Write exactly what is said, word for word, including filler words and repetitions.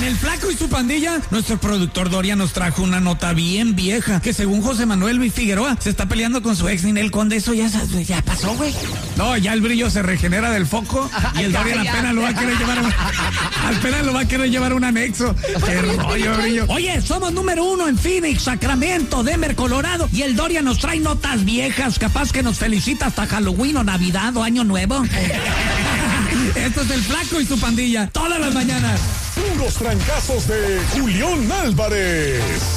El Flaco y su pandilla, nuestro productor Doria nos trajo una nota bien vieja, que según José Manuel Luis Figueroa, se está peleando con su ex Ninel Conde. Eso ya, ya pasó, güey. No, ya el brillo se regenera del foco y el Dorian apenas lo va a querer llevar a un, apenas lo va a querer llevar a un anexo. Qué rollo, brillo. Oye, somos número uno en Phoenix, Sacramento, Denver, Colorado, y el Doria nos trae notas viejas, capaz que nos felicita hasta Halloween o Navidad o Año Nuevo. Esto es el Flaco y su pandilla, todas las mañanas. Puros trancazos de Julián Álvarez.